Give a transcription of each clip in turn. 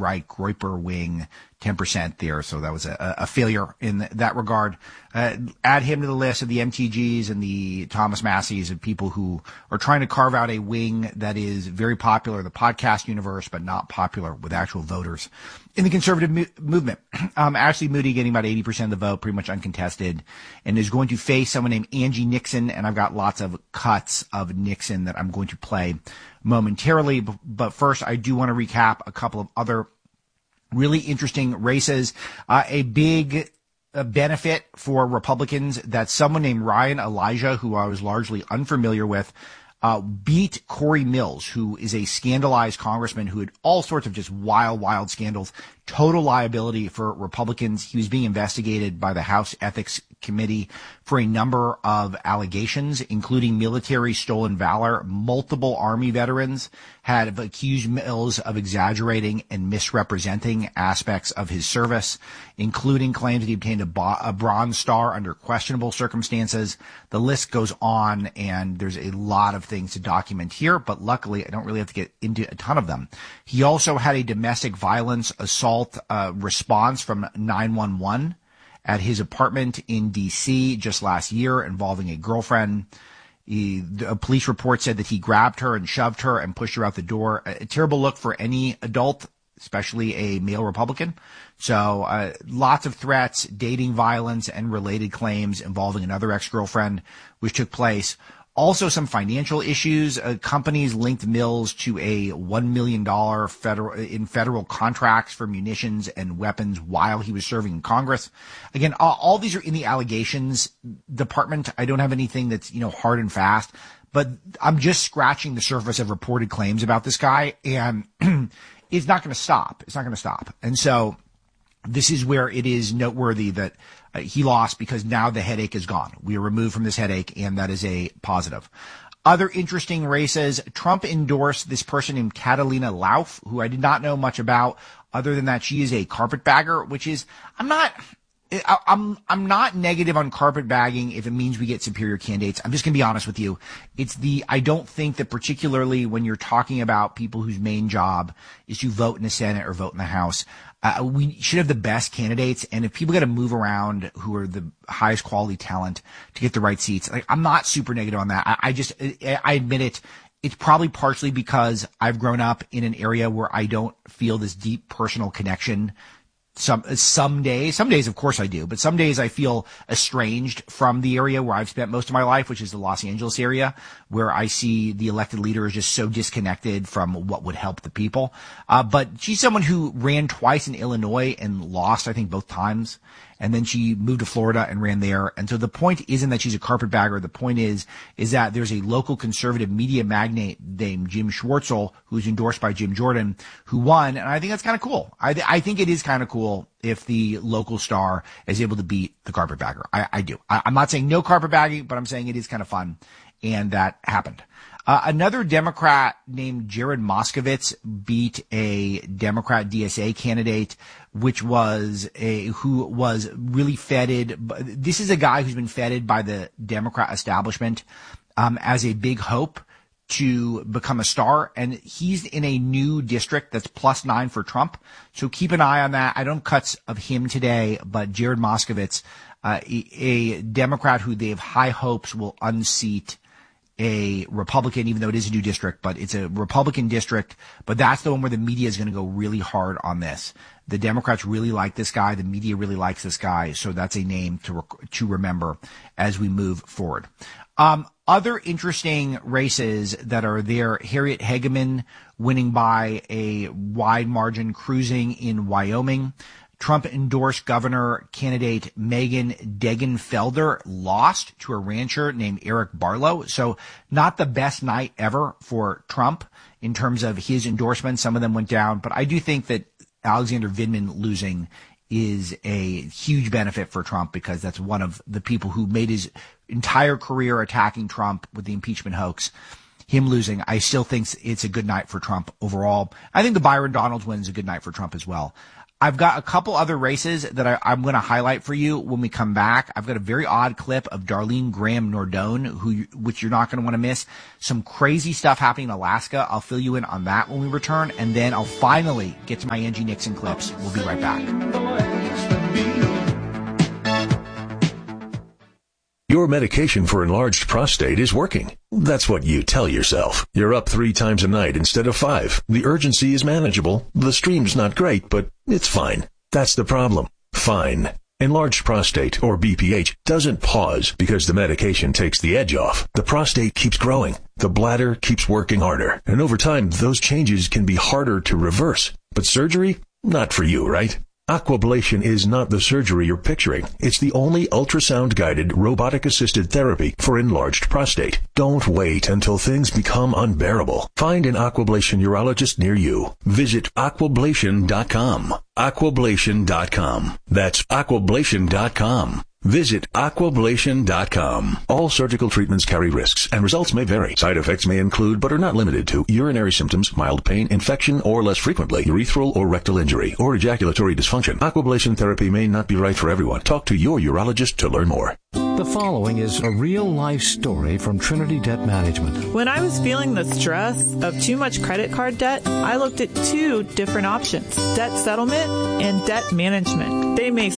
right Groyper wing 10% there. So that was a failure in that regard. Add him to the list of the MTGs and the Thomas Masseys of people who are trying to carve out a wing that is very popular in the podcast universe, but not popular with actual voters in the conservative movement. Ashley Moody getting about 80% of the vote, pretty much uncontested, and is going to face someone named Angie Nixon. And I've got lots of cuts of Nixon that I'm going to play momentarily. But first, I do want to recap a couple of other really interesting races. A big benefit for Republicans that someone named Ryan Elijah, who I was largely unfamiliar with, beat Corey Mills, who is a scandalized congressman who had all sorts of just wild scandals, total liability for Republicans. He was being investigated by the House Ethics Committee for a number of allegations, including military stolen valor. Multiple Army veterans had accused Mills of exaggerating and misrepresenting aspects of his service, including claims that he obtained a Bronze Star under questionable circumstances. The list goes on, and there's a lot of things to document here, but luckily I don't really have to get into a ton of them. He also had a domestic violence assault response from 911 at his apartment in D.C. just last year involving a girlfriend. A police report said that he grabbed her and shoved her and pushed her out the door. A terrible look for any adult, especially a male Republican. So lots of threats, dating violence, and related claims involving another ex-girlfriend, which took place. Also, some financial issues. Companies linked Mills to a $1 million federal contracts for munitions and weapons while he was serving in Congress. Again, all these are in the allegations department. I don't have anything that's, hard and fast, but I'm just scratching the surface of reported claims about this guy, and it's not going to stop. It's not going to stop. And so this is where it is noteworthy that he lost, because now the headache is gone. We are removed from this headache, and that is a positive. Other interesting races, Trump endorsed this person named Catalina Lauf, who I did not know much about, other than that she is a carpetbagger, which is, I'm not negative on carpetbagging if it means we get superior candidates. I'm just going to be honest with you. I don't think that, particularly when you're talking about people whose main job is to vote in the Senate or vote in the House, we should have the best candidates. And if people got to move around who are the highest quality talent to get the right seats, I'm not super negative on that. I admit it. It's probably partially because I've grown up in an area where I don't feel this deep personal connection. Some days, of course I do, but some days I feel estranged from the area where I've spent most of my life, which is the Los Angeles area, where I see the elected leader is just so disconnected from what would help the people. But she's someone who ran twice in Illinois and lost, I think, both times. And then she moved to Florida and ran there. And so the point isn't that she's a carpetbagger. The point is that there's a local conservative media magnate named Jim Schwartzel, who's endorsed by Jim Jordan, who won. And I think that's kind of cool. I think it is kind of cool if the local star is able to beat the carpetbagger. I do. I'm not saying no carpetbagging, but I'm saying it is kind of fun. And that happened. Another Democrat named Jared Moskowitz beat a Democrat DSA candidate, who was really feted. This is a guy who's been feted by the Democrat establishment, as a big hope to become a star. And he's in a new district that's +9 for Trump. So keep an eye on that. I don't have cuts of him today, but Jared Moskowitz, a Democrat who they have high hopes will unseat a Republican, even though it is a new district, but it's a Republican district. But that's the one where the media is going to go really hard on this. The Democrats really like this guy. The media really likes this guy. So that's a name to remember as we move forward. Other interesting races that are there, Harriet Hageman winning by a wide margin, cruising in Wyoming. Trump endorsed governor candidate Megan Degenfelder lost to a rancher named Eric Barlow. So not the best night ever for Trump in terms of his endorsements. Some of them went down, but I do think that Alexander Vindman losing is a huge benefit for Trump, because that's one of the people who made his entire career attacking Trump with the impeachment hoax. Him losing, I still think it's a good night for Trump overall. I think the Byron Donalds win is a good night for Trump as well. I've got a couple other races that I'm going to highlight for you when we come back. I've got a very odd clip of Darlene Graham Nardone, which you're not going to want to miss. Some crazy stuff happening in Alaska. I'll fill you in on that when we return, and then I'll finally get to my Angie Nixon clips. We'll be right back. Your medication for enlarged prostate is working. That's what you tell yourself. You're up 3 times a night instead of 5. The urgency is manageable. The stream's not great, but it's fine. That's the problem. Fine. Enlarged prostate, or BPH, doesn't pause because the medication takes the edge off. The prostate keeps growing. The bladder keeps working harder. And over time, those changes can be harder to reverse. But surgery? Not for you, right? Aquablation is not the surgery you're picturing. It's the only ultrasound-guided, robotic-assisted therapy for enlarged prostate. Don't wait until things become unbearable. Find an Aquablation urologist near you. Visit aquablation.com. Aquablation.com. That's aquablation.com. Visit aquablation.com. All surgical treatments carry risks, and results may vary. Side effects may include, but are not limited to, urinary symptoms, mild pain, infection, or less frequently, urethral or rectal injury, or ejaculatory dysfunction. Aquablation therapy may not be right for everyone. Talk to your urologist to learn more. The following is a real-life story from Trinity Debt Management. When I was feeling the stress of too much credit card debt, I looked at 2 different options: debt settlement and debt management. They may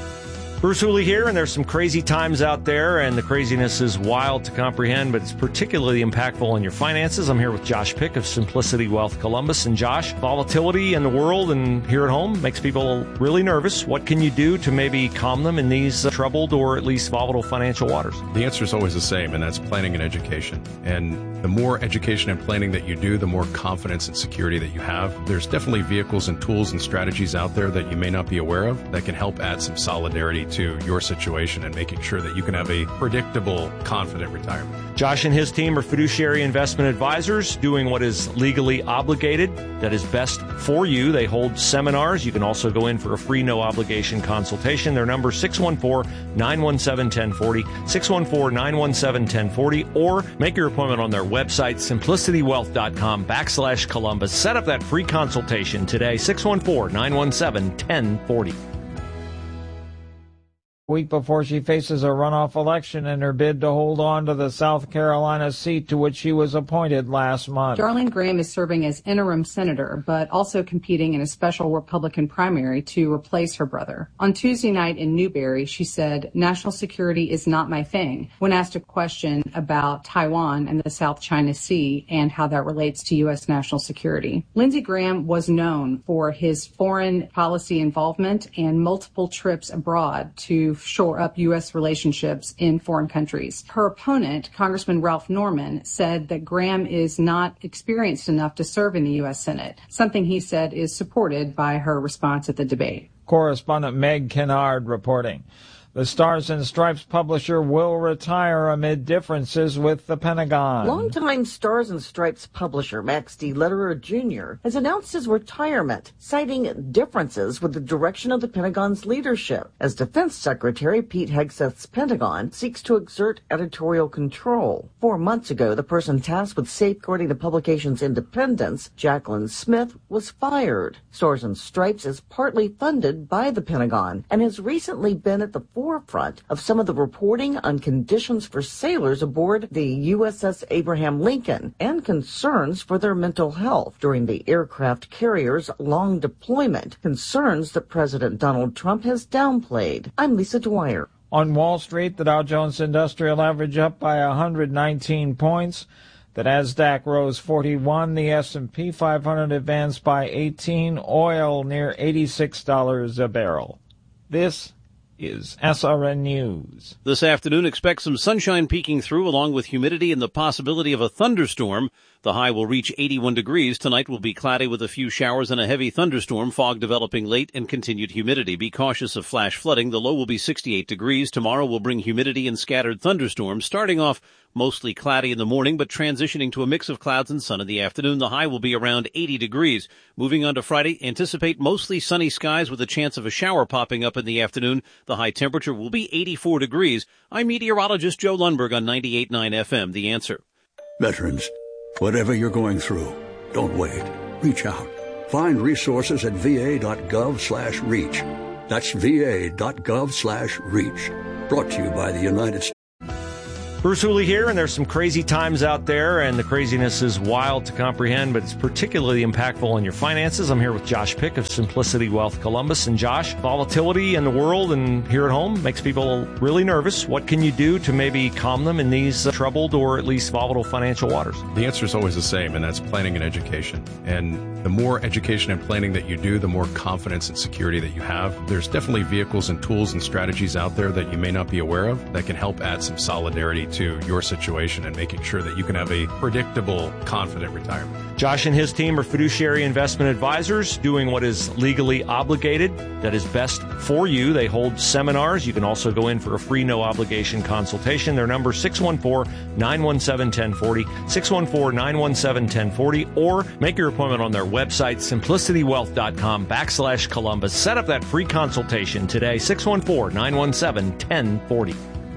Bruce Hooley here, and there's some crazy times out there, and the craziness is wild to comprehend, but it's particularly impactful on your finances. I'm here with Josh Pick of Simplicity Wealth Columbus. And Josh, volatility in the world and here at home makes people really nervous. What can you do to maybe calm them in these troubled or at least volatile financial waters? The answer is always the same, and that's planning and education. And the more education and planning that you do, the more confidence and security that you have. There's definitely vehicles and tools and strategies out there that you may not be aware of that can help add some solidarity to your situation and making sure that you can have a predictable, confident retirement. Josh and his team are fiduciary investment advisors doing what is legally obligated, that is best for you. They hold seminars. You can also go in for a free, no-obligation consultation. Their number is 614-917-1040, 614-917-1040, or make your appointment on their website, simplicitywealth.com/Columbus. Set up that free consultation today, 614-917-1040. Week before she faces a runoff election in her bid to hold on to the South Carolina seat to which she was appointed last month. Darlene Graham is serving as interim senator, but also competing in a special Republican primary to replace her brother. On Tuesday night in Newberry, she said, "National security is not my thing," when asked a question about Taiwan and the South China Sea and how that relates to U.S. national security. Lindsey Graham was known for his foreign policy involvement and multiple trips abroad to shore up U.S. relationships in foreign countries. Her opponent, Congressman Ralph Norman, said that Graham is not experienced enough to serve in the U.S. Senate, something he said is supported by her response at the debate. Correspondent Meg Kennard reporting. The Stars and Stripes publisher will retire amid differences with the Pentagon. Longtime Stars and Stripes publisher Max D. Lederer Jr. has announced his retirement, citing differences with the direction of the Pentagon's leadership, as Defense Secretary Pete Hegseth's Pentagon seeks to exert editorial control. 4 months ago, the person tasked with safeguarding the publication's independence, Jacqueline Smith, was fired. Stars and Stripes is partly funded by the Pentagon and has recently been at the forefront of some of the reporting on conditions for sailors aboard the USS Abraham Lincoln and concerns for their mental health during the aircraft carrier's long deployment, concerns that President Donald Trump has downplayed. I'm Lisa Dwyer. On Wall Street, the Dow Jones Industrial Average up by 119 points. The Nasdaq rose 41. The S&P 500 advanced by 18. Oil near $86 a barrel. This is SRN News. This afternoon, expect some sunshine peeking through along with humidity and the possibility of a thunderstorm. The high will reach 81 degrees. Tonight will be cloudy with a few showers and a heavy thunderstorm, fog developing late, and continued humidity. Be cautious of flash flooding. The low will be 68 degrees. Tomorrow will bring humidity and scattered thunderstorms, starting off mostly cloudy in the morning, but transitioning to a mix of clouds and sun in the afternoon. The high will be around 80 degrees. Moving on to Friday, anticipate mostly sunny skies with a chance of a shower popping up in the afternoon. The high temperature will be 84 degrees. I'm meteorologist Joe Lundberg on 98.9 FM, The Answer. Veterans, whatever you're going through, don't wait. Reach out. Find resources at va.gov/reach. That's va.gov/reach. Brought to you by the United States. Bruce Hooley here, and there's some crazy times out there, and the craziness is wild to comprehend, but it's particularly impactful on your finances. I'm here with Josh Pick of Simplicity Wealth Columbus. And Josh, volatility in the world and here at home makes people really nervous. What can you do to maybe calm them in these troubled or at least volatile financial waters? The answer is always the same, and that's planning and education. And the more education and planning that you do, the more confidence and security that you have. There's definitely vehicles and tools and strategies out there that you may not be aware of that can help add some solidarity to your situation and making sure that you can have a predictable, confident retirement. Josh and his team are fiduciary investment advisors doing what is legally obligated, that is best for you. They hold seminars. You can also go in for a free, no-obligation consultation. Their number is 614-917-1040, 614-917-1040, or make your appointment on their website, simplicitywealth.com/Columbus. Set up that free consultation today, 614-917-1040.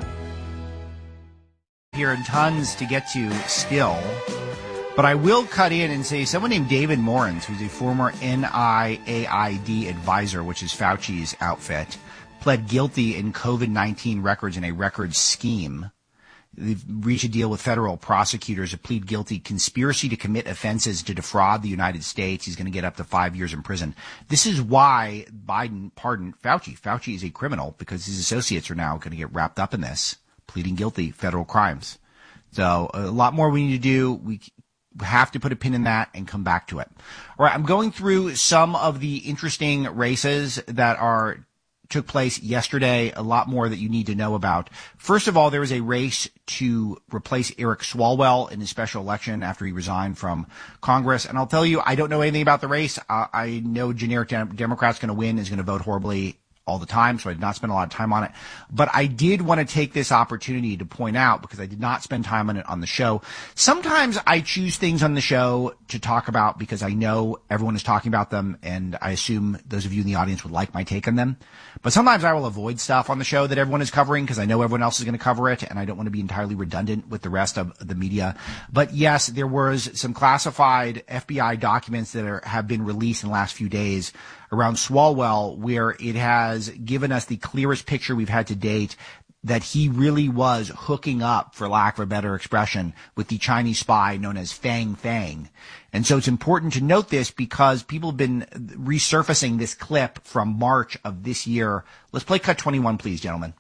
Here and tons to get to still, but I will cut in and say someone named David Morins, who's a former NIAID advisor, which is Fauci's outfit, pled guilty in COVID-19 records in a records scheme. They've reached a deal with federal prosecutors to plead guilty conspiracy to commit offenses to defraud the United States. He's going to get up to 5 years in prison. This is why Biden pardoned Fauci. Fauci is a criminal because his associates are now going to get wrapped up in this, pleading guilty, federal crimes. So a lot more we need to do. We have to put a pin in that and come back to it. All right, I'm going through some of the interesting races that took place yesterday, a lot more that you need to know about. First of all, there was a race to replace Eric Swalwell in his special election after he resigned from Congress. And I'll tell you, I don't know anything about the race. I know generic Democrat's going to win, is going to vote horribly all the time, so I did not spend a lot of time on it. But I did want to take this opportunity to point out, because I did not spend time on it on the show. Sometimes I choose things on the show to talk about because I know everyone is talking about them, and I assume those of you in the audience would like my take on them. But sometimes I will avoid stuff on the show that everyone is covering because I know everyone else is going to cover it, and I don't want to be entirely redundant with the rest of the media. But yes, there was some classified FBI documents that have been released in the last few days around Swalwell, where it has given us the clearest picture we've had to date that he really was hooking up, for lack of a better expression, with the Chinese spy known as Fang Fang. And so it's important to note this because people have been resurfacing this clip from March of this year. Let's play cut 21, please, gentlemen.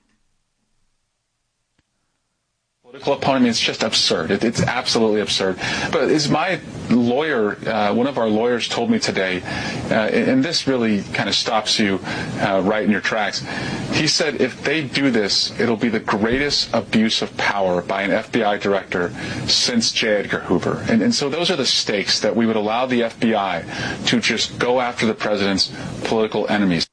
Political opponent, it's just absurd. It's absolutely absurd. But as my lawyer, one of our lawyers told me today, and this really kind of stops you right in your tracks, he said if they do this, it'll be the greatest abuse of power by an FBI director since J. Edgar Hoover. And so those are the stakes, that we would allow the FBI to just go after the president's political enemies.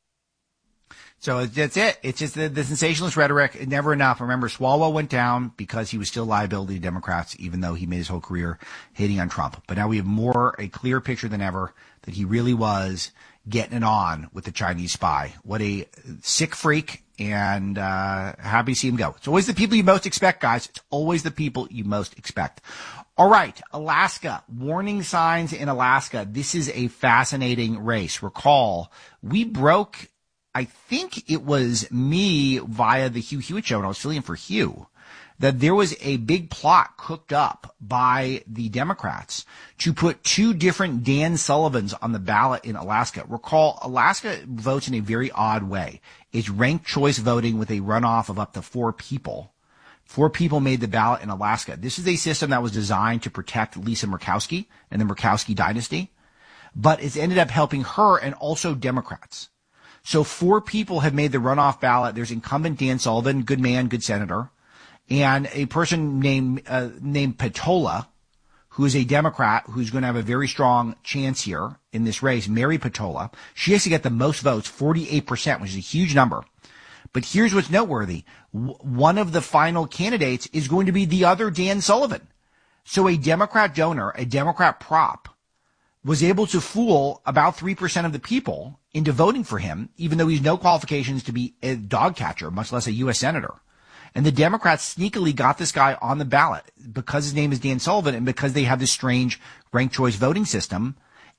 So that's it. It's just the sensationalist rhetoric. Never enough. Remember, Swalwell went down because he was still liability to Democrats, even though he made his whole career hating on Trump. But now we have a clear picture than ever that he really was getting it on with the Chinese spy. What a sick freak, and happy to see him go. It's always the people you most expect, guys. It's always the people you most expect. All right, Alaska. Warning signs in Alaska. This is a fascinating race. Recall, we broke, I think it was me via the Hugh Hewitt show, and I was filling in for Hugh, that there was a big plot cooked up by the Democrats to put two different Dan Sullivans on the ballot in Alaska. Recall, Alaska votes in a very odd way. It's ranked choice voting with a runoff of up to 4 people. 4 people made the ballot in Alaska. This is a system that was designed to protect Lisa Murkowski and the Murkowski dynasty, but it's ended up helping her and also Democrats. So 4 people have made the runoff ballot. There's incumbent Dan Sullivan, good man, good senator, and a person named Patola, who is a Democrat who's going to have a very strong chance here in this race, Mary Patola. She has to get the most votes, 48%, which is a huge number. But here's what's noteworthy. One of the final candidates is going to be the other Dan Sullivan. So a Democrat donor, a Democrat prop, was able to fool about 3% of the people into voting for him, even though he's no qualifications to be a dog catcher, much less a U.S. senator. And the Democrats sneakily got this guy on the ballot because his name is Dan Sullivan and because they have this strange ranked choice voting system.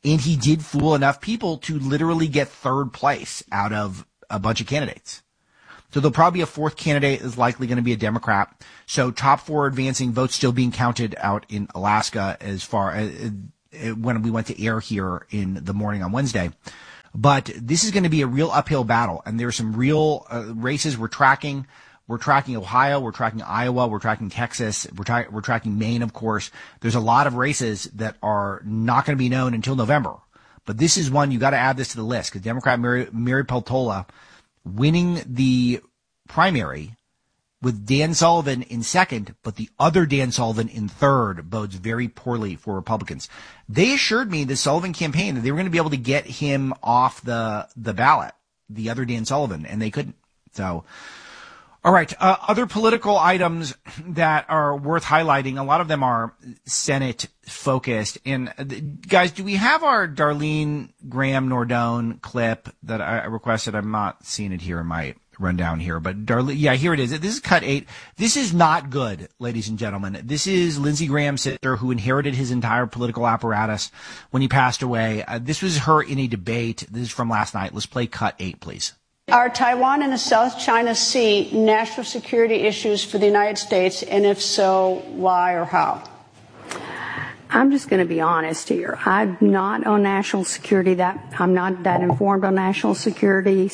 And he did fool enough people to literally get third place out of a bunch of candidates. So there'll probably be a fourth candidate is likely going to be a Democrat. So top 4 advancing votes still being counted out in Alaska as far as when we went to air here in the morning on Wednesday. But this is going to be a real uphill battle. And there's some real races we're tracking. We're tracking Ohio. We're tracking Iowa. We're tracking Texas. We're tracking Maine, of course. There's a lot of races that are not going to be known until November. But this is one you got to add this to the list because Democrat Mary Peltola winning the primary with Dan Sullivan in second, but the other Dan Sullivan in third bodes very poorly for Republicans. They assured me, the Sullivan campaign, that they were going to be able to get him off the ballot, the other Dan Sullivan, and they couldn't. So, all right, other political items that are worth highlighting, a lot of them are Senate focused. And guys, do we have our Darlene Graham Nordone clip that I requested? I'm not seeing it here in my rundown here, but Darlene, yeah, here it is. This is cut 8. This is not good, ladies and gentlemen. This is Lindsey Graham's sister who inherited his entire political apparatus when he passed away. This was her in a debate. This is from last night. Let's play cut 8, please. Are Taiwan and the South China Sea national security issues for the United States? And if so, why or how? I'm just going to be honest here. I'm not on national security. I'm not that informed on national security.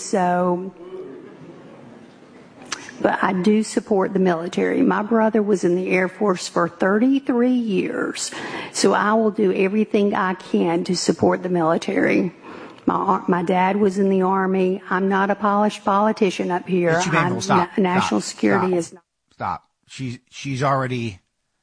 But I do support the military. My brother was in the Air Force for 33 years. So I will do everything I can to support the military. My dad was in the Army. I'm not a polished politician up here. National security is not. Stop. She's already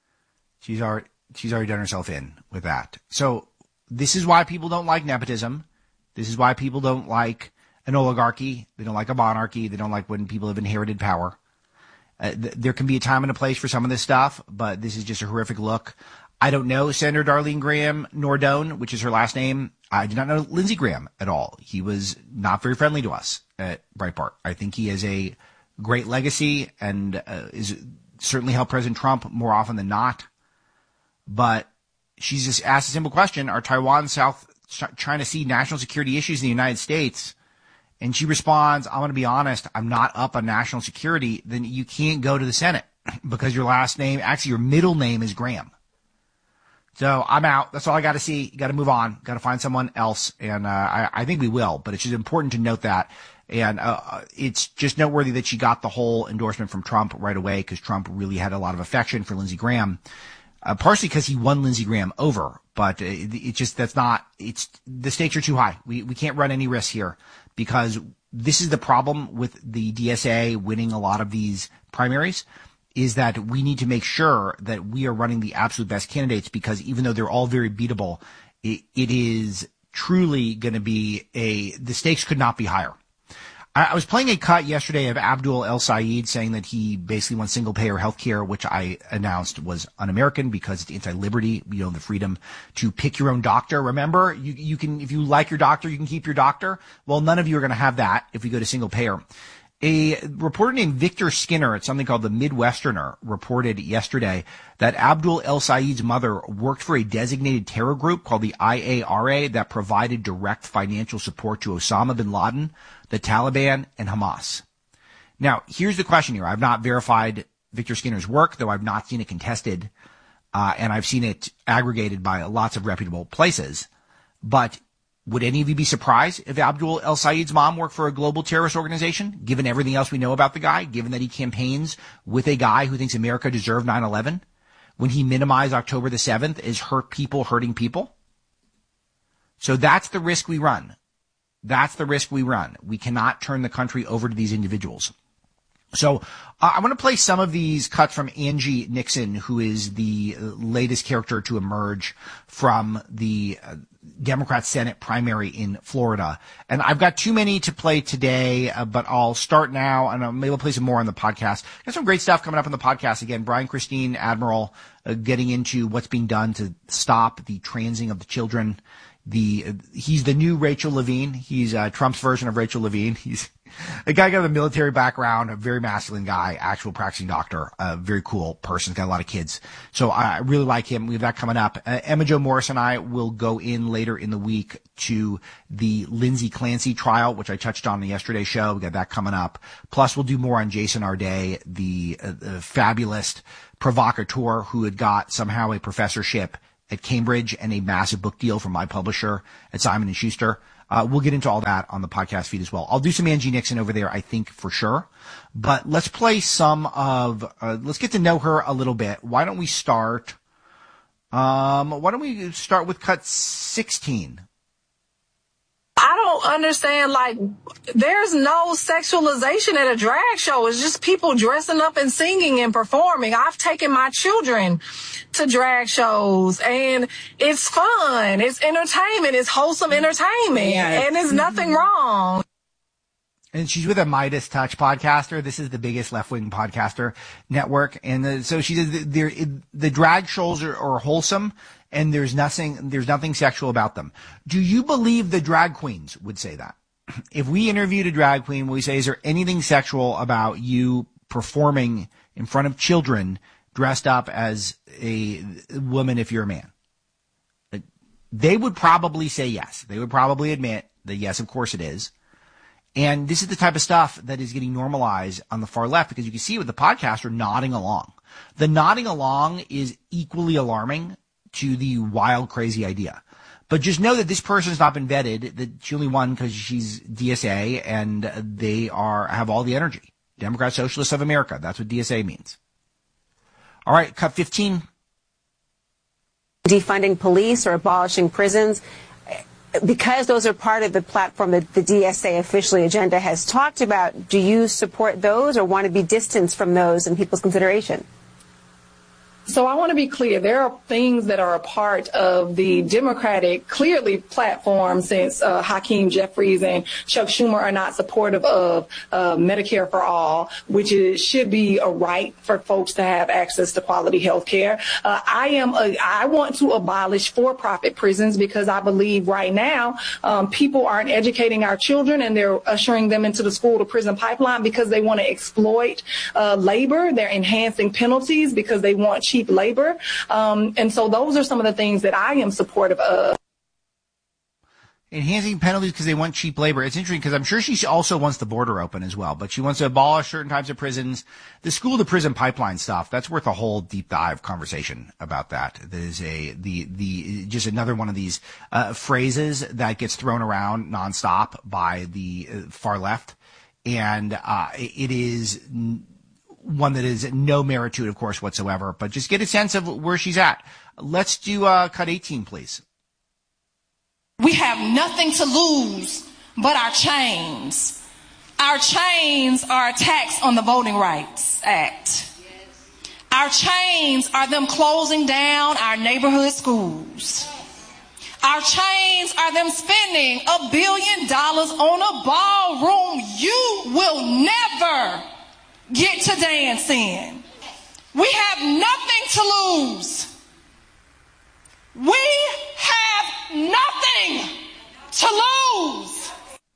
done herself in with that. So this is why people don't like nepotism. This is why people don't like an oligarchy. They don't like a monarchy. They don't like when people have inherited power. There can be a time and a place for some of this stuff, but this is just a horrific look. I don't know Senator Darlene Graham Nordone, which is her last name. I do not know Lindsey Graham at all. He was not very friendly to us at Breitbart. I think he has a great legacy and is certainly helped President Trump more often than not. But she's just asked a simple question. Are Taiwan, South China Sea national security issues in the United States? And she responds, I'm going to be honest, I'm not up on national security. Then you can't go to the Senate because your last name, actually your middle name is Graham. So I'm out. That's all I got to see. You got to move on. Got to find someone else. And I think we will, but it's just important to note that. And it's just noteworthy that she got the whole endorsement from Trump right away because Trump really had a lot of affection for Lindsey Graham, partially because he won Lindsey Graham over. But the stakes are too high. We can't run any risks here because this is the problem with the DSA winning a lot of these primaries. Is that we need to make sure that we are running the absolute best candidates because even though they're all very beatable, it is truly going to be the stakes could not be higher. I was playing a cut yesterday of Abdul El Sayed saying that he basically wants single payer health care, which I announced was un-American because it's anti-liberty. You know, the freedom to pick your own doctor. Remember, you can, if you like your doctor, you can keep your doctor. Well, none of you are going to have that if we go to single payer. A reporter named Victor Skinner at something called the Midwesterner reported yesterday that Abdul El Sayed's mother worked for a designated terror group called the IARA that provided direct financial support to Osama bin Laden, the Taliban, and Hamas. Now, here's the question here. I've not verified Victor Skinner's work, though I've not seen it contested, and I've seen it aggregated by lots of reputable places. But would any of you be surprised if Abdul El Sayed's mom worked for a global terrorist organization, given everything else we know about the guy, given that he campaigns with a guy who thinks America deserved 9/11, when he minimized October the 7th as hurt people hurting people? So that's the risk we run. That's the risk we run. We cannot turn the country over to these individuals. So I want to play some of these cuts from Angie Nixon, who is the latest character to emerge from the Democrat Senate primary in Florida. And I've got too many to play today, but I'll start now, and maybe I'll play some more on the podcast. Got some great stuff coming up on the podcast. Again, Brian Christine Admiral getting into what's being done to stop the transing of the children. He's the new Rachel Levine. He's Trump's version of Rachel Levine. A guy got a military background, a very masculine guy, actual practicing doctor, a very cool person, got a lot of kids. So I really like him. We have that coming up. Emma Jo Morris and I will go in later in the week to the Lindsay Clancy trial, which I touched on in the yesterday show. We got that coming up. Plus, we'll do more on Jason Arday, the fabulous provocateur who had got somehow a professorship at Cambridge and a massive book deal from my publisher at Simon & Schuster. We'll get into all that on the podcast feed as well. I'll do some Angie Nixon over there, I think, for sure. But let's play some of, let's get to know her a little bit. Why don't we start with cut 16? I don't understand, like, there's no sexualization at a drag show. It's just people dressing up and singing and performing. I've taken my children to drag shows, and it's fun. It's entertainment. It's wholesome entertainment. Yes. And there's nothing wrong. And she's with a Midas Touch podcaster. This is the biggest left-wing podcaster network. And so she says the drag shows are wholesome, and there's nothing sexual about them. Do you believe the drag queens would say that? If we interviewed a drag queen, we say, is there anything sexual about you performing in front of children dressed up as a woman if you're a man? They would probably say yes. They would probably admit that, yes, of course it is. And this is the type of stuff that is getting normalized on the far left, because you can see with the podcaster nodding along. The nodding along is equally alarming to the wild, crazy idea. But just know that this person's not been vetted, that she only won because she's DSA, and they have all the energy. Democrat Socialists of America. That's what DSA means. All right, cut 15. Defunding police or abolishing prisons, because those are part of the platform that the DSA officially agenda has talked about, do you support those or want to be distanced from those in people's consideration? So I want to be clear. There are things that are a part of the Democratic, clearly, platform, since Hakeem Jeffries and Chuck Schumer are not supportive of Medicare for all, which should be a right for folks to have access to quality health care. I want to abolish for-profit prisons, because I believe right now people aren't educating our children, and they're ushering them into the school-to-prison pipeline because they want to exploit labor. They're enhancing penalties because they want cheap labor. And so those are some of the things that I am supportive of. Enhancing penalties because they want cheap labor. It's interesting because I'm sure she also wants the border open as well, but she wants to abolish certain types of prisons. The school to prison pipeline stuff, that's worth a whole deep dive conversation about that. That is just another one of these phrases that gets thrown around nonstop by the far left. And it is one that is no merit to it, of course, whatsoever, but just get a sense of where she's at. Let's do cut 18, please. We have nothing to lose but our chains. Our chains are a tax on the Voting Rights Act. Our chains are them closing down our neighborhood schools. Our chains are them spending $1 billion on a ballroom you will never get to dance in. We have nothing to lose. We have nothing to lose.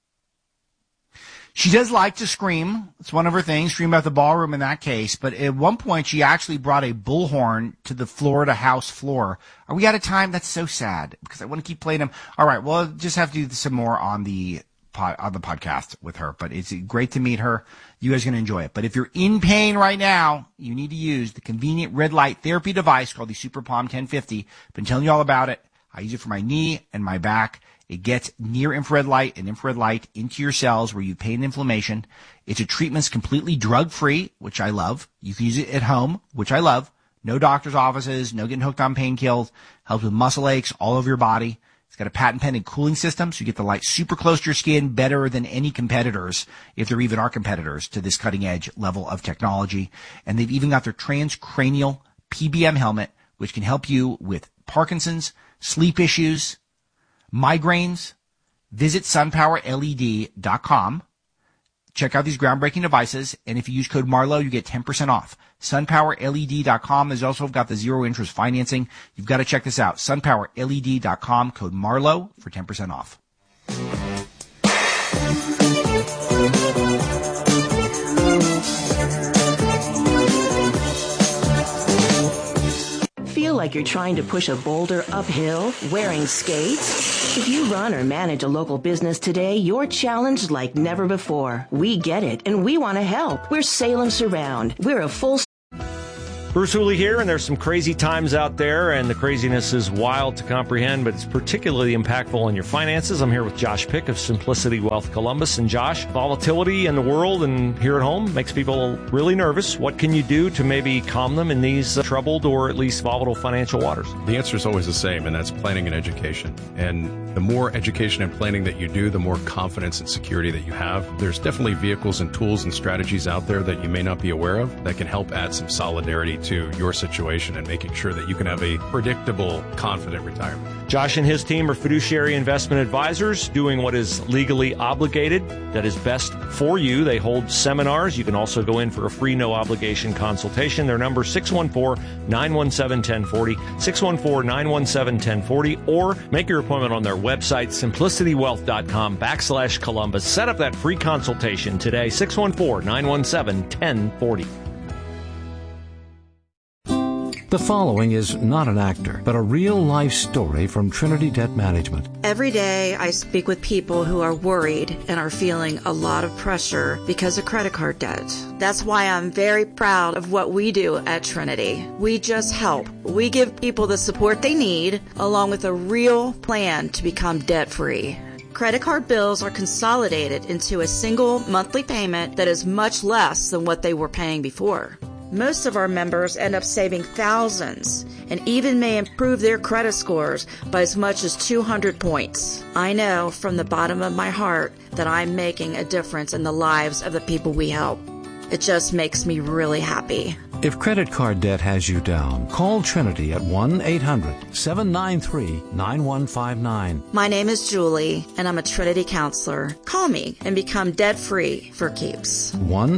She does like to scream. It's one of her things, scream about the ballroom in that case. But at one point, she actually brought a bullhorn to the Florida House floor. Are we out of time? That's so sad, because I want to keep playing them. All right, well, I'll just have to do some more on the podcast with her, but it's great to meet her. You guys are going to enjoy it. But if you're in pain right now, you need to use the convenient red light therapy device called the Super Palm 1050. Been telling you all about it. I use it for my knee and my back. It gets near infrared light and infrared light into your cells where you have pain and inflammation. It's a treatment that's completely drug-free, which I love. You can use it at home, which I love. No doctor's offices, no getting hooked on painkillers. Helps with muscle aches all over your body. It's got a patent-pending cooling system, so you get the light super close to your skin, better than any competitors, if there even are competitors to this cutting-edge level of technology. And they've even got their transcranial PBM helmet, which can help you with Parkinson's, sleep issues, migraines. Visit sunpowerled.com. Check out these groundbreaking devices, and if you use code Marlowe, you get 10% off. SunPowerLED.com. There's also got the zero interest financing. You've got to check this out. SunPowerLED.com, code Marlowe for 10% off. like you're trying to push a boulder uphill wearing skates? If you run or manage a local business today, you're challenged like never before. We get it, and we want to help. We're Salem Surround. We're a full... Bruce Hooley here, and there's some crazy times out there, and the craziness is wild to comprehend, but it's particularly impactful on your finances. I'm here with Josh Pick of Simplicity Wealth Columbus. And Josh, volatility in the world and here at home makes people really nervous. What can you do to maybe calm them in these troubled or at least volatile financial waters? The answer is always the same, and that's planning and education. And the more education and planning that you do, the more confidence and security that you have. There's definitely vehicles and tools and strategies out there that you may not be aware of that can help add some solidarity to your situation and making sure that you can have a predictable, confident retirement. Josh and his team are fiduciary investment advisors doing what is legally obligated, that is best for you. They hold seminars. You can also go in for a free, no-obligation consultation. Their number is 614-917-1040, 614-917-1040, or make your appointment on their website, simplicitywealth.com/Columbus. Set up that free consultation today, 614-917-1040. The following is not an actor, but a real-life story from Trinity Debt Management. Every day I speak with people who are worried and are feeling a lot of pressure because of credit card debt. That's why I'm very proud of what we do at Trinity. We just help. We give people the support they need, along with a real plan to become debt-free. Credit card bills are consolidated into a single monthly payment that is much less than what they were paying before. Most of our members end up saving thousands and even may improve their credit scores by as much as 200 points. I know from the bottom of my heart that I'm making a difference in the lives of the people we help. It just makes me really happy. If credit card debt has you down, call Trinity at 1-800-793-9159. My name is Julie, and I'm a Trinity counselor. Call me and become debt-free for keeps.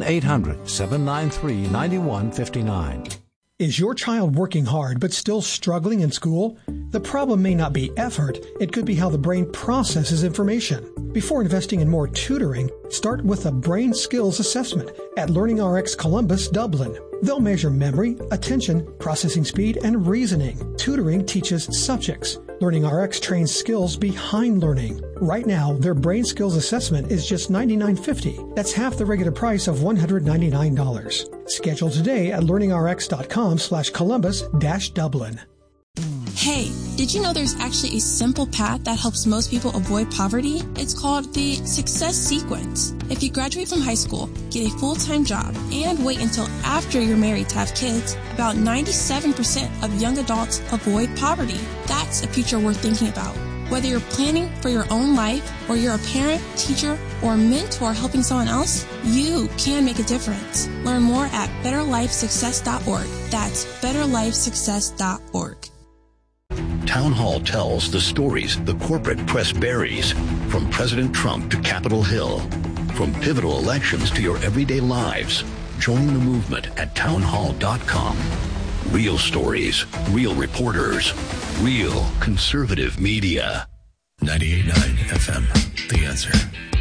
1-800-793-9159. Is your child working hard but still struggling in school? The problem may not be effort. It could be how the brain processes information. Before investing in more tutoring, start with a brain skills assessment at LearningRx Columbus, Dublin. They'll measure memory, attention, processing speed, and reasoning. Tutoring teaches subjects. LearningRx trains skills behind learning. Right now, their brain skills assessment is just $99.50. That's half the regular price of $199. Schedule today at learningrx.com/Columbus-Dublin. Hey, did you know there's actually a simple path that helps most people avoid poverty? It's called the Success Sequence. If you graduate from high school, get a full-time job, and wait until after you're married to have kids, about 97% of young adults avoid poverty. That's a future worth thinking about. Whether you're planning for your own life or you're a parent, teacher, or mentor helping someone else, you can make a difference. Learn more at betterlifesuccess.org. That's betterlifesuccess.org. Town Hall tells the stories the corporate press buries, from President Trump to Capitol Hill, from pivotal elections to your everyday lives. Join the movement at townhall.com. Real stories, real reporters, real conservative media. 98.9 FM, The Answer.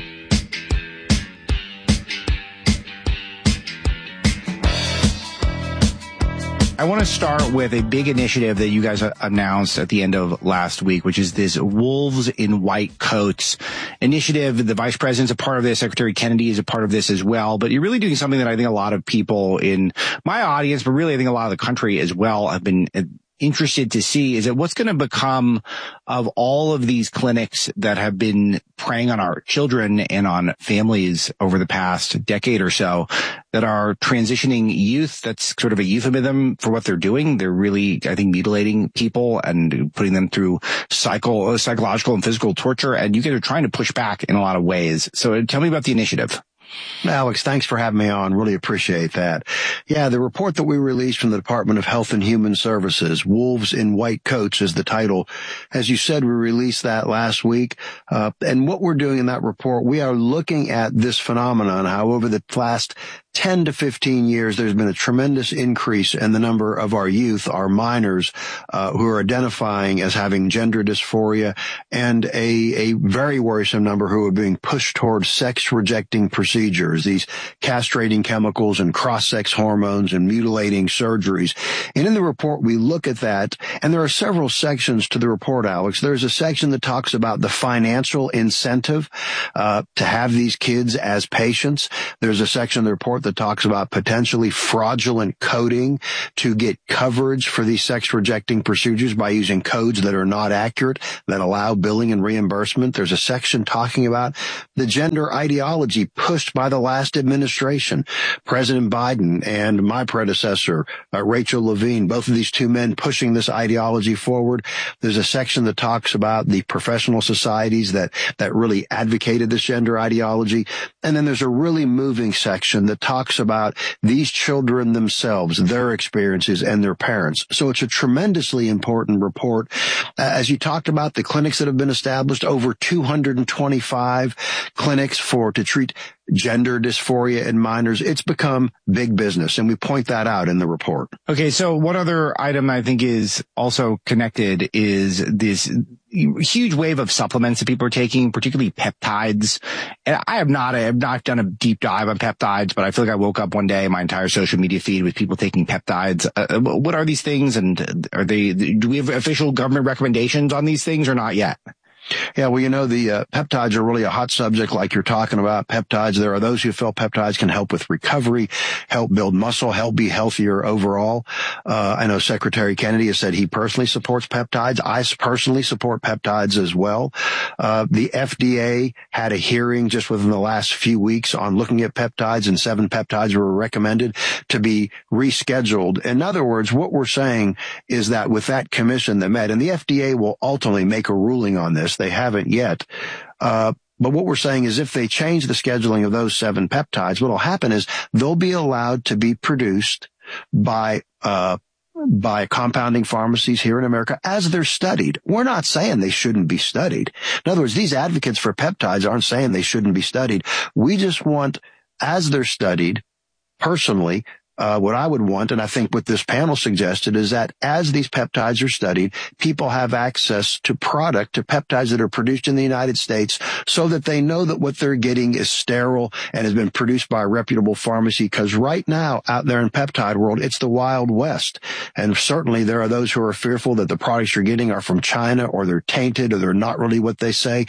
I want to start with a big initiative that you guys announced at the end of last week, which is this Wolves in White Coats initiative. The vice president's a part of this. Secretary Kennedy is a part of this as well. But you're really doing something that I think a lot of people in my audience, but really I think a lot of the country as well, have been interested to see, is that what's going to become of all of these clinics that have been preying on our children and on families over the past decade or so, that are transitioning youth. That's sort of a euphemism for what they're doing. They're really, I think, mutilating people and putting them through psychological and physical torture. And you guys are trying to push back in a lot of ways. So tell me about the initiative. Alex, thanks for having me on. Really appreciate that. Yeah, the report that we released from the Department of Health and Human Services, Wolves in White Coats is the title. As you said, we released that last week. And what we're doing in that report, we are looking at this phenomenon, how over the last 10 to 15 years, there's been a tremendous increase in the number of our youth, our minors, who are identifying as having gender dysphoria, and a very worrisome number who are being pushed towards sex-rejecting procedures, these castrating chemicals and cross-sex hormones and mutilating surgeries. And in the report, we look at that, and there are several sections to the report, Alex. There's a section that talks about the financial incentive to have these kids as patients. There's a section of the report that talks about potentially fraudulent coding to get coverage for these sex-rejecting procedures by using codes that are not accurate, that allow billing and reimbursement. There's a section talking about the gender ideology pushed by the last administration. President Biden and my predecessor, Rachel Levine, both of these two men pushing this ideology forward. There's a section that talks about the professional societies that really advocated this gender ideology. And then there's a really moving section that talks about these children themselves, their experiences, and their parents. So it's a tremendously important report. As you talked about, the clinics that have been established, over 225 clinics to treat gender dysphoria in minors. It's become big business, and we point that out in the report. Okay, so one other item I think is also connected is this huge wave of supplements that people are taking, particularly peptides. And I have not done a deep dive on peptides, but I feel like I woke up one day, my entire social media feed with people taking peptides. What are these things, and do we have official government recommendations on these things or not yet? Yeah, well, the peptides are really a hot subject like you're talking about. Peptides, there are those who feel peptides can help with recovery, help build muscle, help be healthier overall. I know Secretary Kennedy has said he personally supports peptides. I personally support peptides as well. The FDA had a hearing just within the last few weeks on looking at peptides, and 7 peptides were recommended to be rescheduled. In other words, what we're saying is that with that commission that met, and the FDA will ultimately make a ruling on this. They haven't yet. But what we're saying is if they change the scheduling of those 7 peptides, what will happen is they'll be allowed to be produced by compounding pharmacies here in America as they're studied. We're not saying they shouldn't be studied. In other words, these advocates for peptides aren't saying they shouldn't be studied. We just want, as they're studied, personally, what I would want, and I think what this panel suggested, is that as these peptides are studied, people have access to peptides that are produced in the United States so that they know that what they're getting is sterile and has been produced by a reputable pharmacy. Because right now, out there in peptide world, it's the Wild West. And certainly there are those who are fearful that the products you're getting are from China, or they're tainted, or they're not really what they say.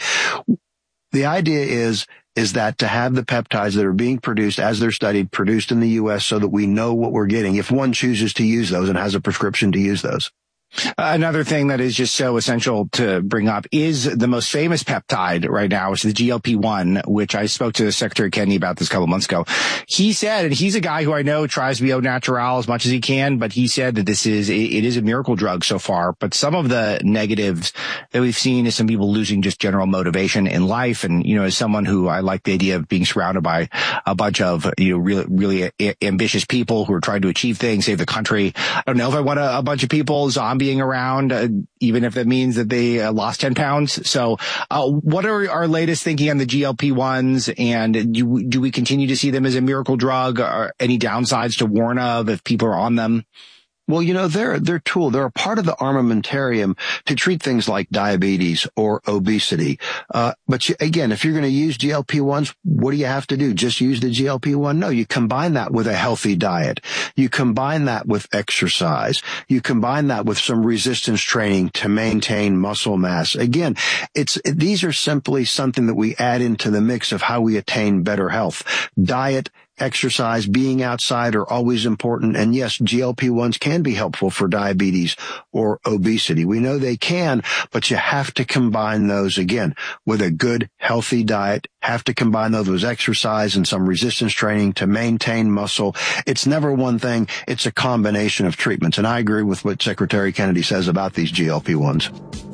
The idea is that to have the peptides that are being produced as they're studied, produced in the U.S. so that we know what we're getting if one chooses to use those and has a prescription to use those. Another thing that is just so essential to bring up is the most famous peptide right now, which is the GLP-1, which I spoke to Secretary Kennedy about this a couple months ago. He said, and he's a guy who I know tries to be au naturel as much as he can, but he said that it is a miracle drug so far. But some of the negatives that we've seen is some people losing just general motivation in life. And, as someone who I like the idea of being surrounded by a bunch of, really ambitious people who are trying to achieve things, save the country. I don't know if I want a bunch of people zombieing around, even if it means that they lost 10 pounds. So what are our latest thinking on the GLP-1s, and do we continue to see them as a miracle drug? Or any downsides to warn of if people are on them? Well, they're a tool. They're a part of the armamentarium to treat things like diabetes or obesity. But again, if you're going to use GLP-1s, what do you have to do? Just use the GLP-1? No, you combine that with a healthy diet. You combine that with exercise. You combine that with some resistance training to maintain muscle mass. Again, these are simply something that we add into the mix of how we attain better health. Diet, exercise, being outside are always important. And yes, GLP-1s can be helpful for diabetes or obesity. We know they can, but you have to combine those again with a good, healthy diet, have to combine those with exercise and some resistance training to maintain muscle. It's never one thing. It's a combination of treatments. And I agree with what Secretary Kennedy says about these GLP-1s.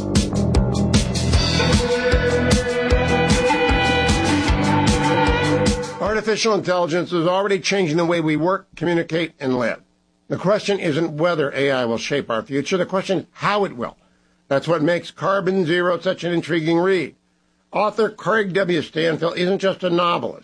Artificial intelligence is already changing the way we work, communicate, and live. The question isn't whether AI will shape our future. The question is how it will. That's what makes Carbon Zero such an intriguing read. Author Craig W. Stanfield isn't just a novelist.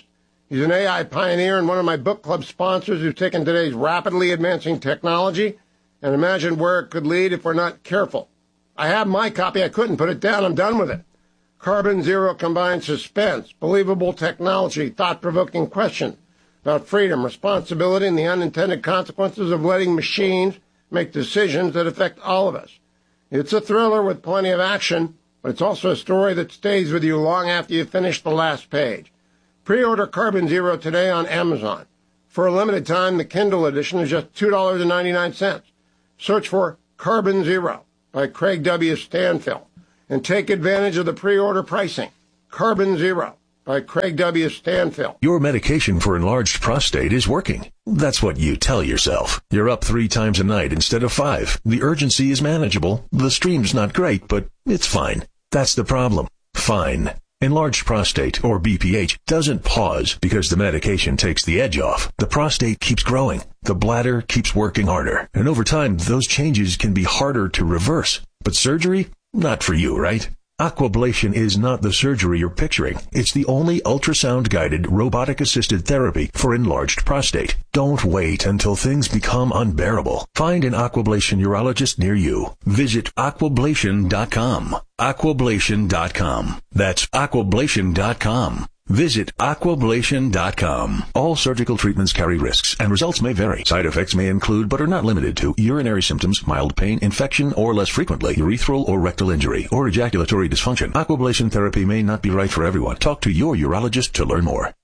He's an AI pioneer and one of my book club sponsors who's taken today's rapidly advancing technology and imagined where it could lead if we're not careful. I have my copy. I couldn't put it down. I'm done with it. Carbon Zero combines suspense, believable technology, thought-provoking questions about freedom, responsibility, and the unintended consequences of letting machines make decisions that affect all of us. It's a thriller with plenty of action, but it's also a story that stays with you long after you finish the last page. Pre-order Carbon Zero today on Amazon. For a limited time, the Kindle edition is just $2.99. Search for Carbon Zero by Craig W. Stanfill and take advantage of the pre-order pricing. Carbon Zero by Craig W. Stanfill. Your medication for enlarged prostate is working. That's what you tell yourself. You're up 3 times a night instead of 5. The urgency is manageable. The stream's not great, but it's fine. That's the problem. Fine. Enlarged prostate, or BPH, doesn't pause because the medication takes the edge off. The prostate keeps growing. The bladder keeps working harder. And over time, those changes can be harder to reverse. But surgery? Not for you, right? Aquablation is not the surgery you're picturing. It's the only ultrasound-guided, robotic-assisted therapy for enlarged prostate. Don't wait until things become unbearable. Find an Aquablation urologist near you. Visit aquablation.com. Aquablation.com. That's aquablation.com. Visit aquablation.com. All surgical treatments carry risks, and results may vary. Side effects may include, but are not limited to, urinary symptoms, mild pain, infection, or less frequently, urethral or rectal injury, or ejaculatory dysfunction. Aquablation therapy may not be right for everyone. Talk to your urologist to learn more.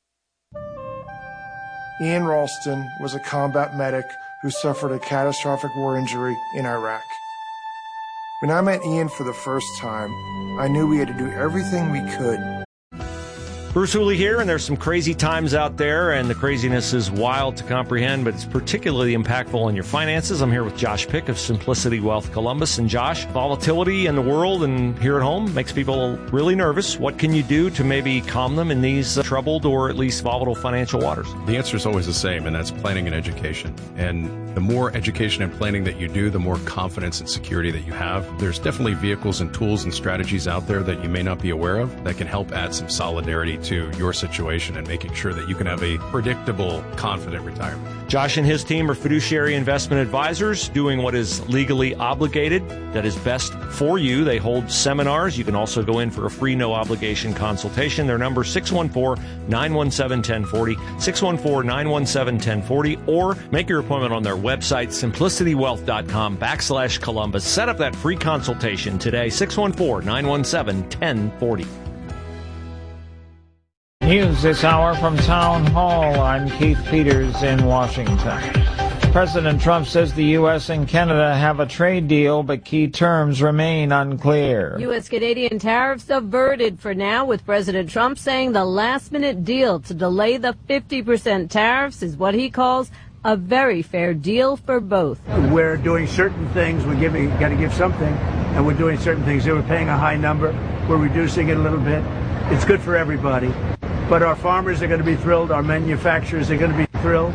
Ian Ralston was a combat medic who suffered a catastrophic war injury in Iraq. When I met Ian for the first time, I knew we had to do everything we could. Bruce Hooley here, and there's some crazy times out there, and the craziness is wild to comprehend, but it's particularly impactful on your finances. I'm here with Josh Pick of Simplicity Wealth Columbus. And Josh, volatility in the world and here at home makes people really nervous. What can you do to maybe calm them in these troubled or at least volatile financial waters? The answer is always the same, and that's planning and education. And the more education and planning that you do, the more confidence and security that you have. There's definitely vehicles and tools and strategies out there that you may not be aware of that can help add some solidarity to your situation and making sure that you can have a predictable, confident retirement. Josh and his team are fiduciary investment advisors doing what is legally obligated, that is best for you. They hold seminars. You can also go in for a free, no-obligation consultation. Their number is 614-917-1040, 614-917-1040, or make your appointment on their website, simplicitywealth.com/Columbus. Set up that free consultation today, 614-917-1040. News this hour from Town Hall. I'm Keith Peters in Washington. President Trump says the U.S. and Canada have a trade deal, but key terms remain unclear. U.S.-Canadian tariffs averted for now, with President Trump saying the last-minute deal to delay the 50% tariffs is what he calls a very fair deal for both. We're doing certain things. Got to give something, and we're doing certain things. We're paying a high number. We're reducing it a little bit. It's good for everybody. But our farmers are going to be thrilled. Our manufacturers are going to be thrilled.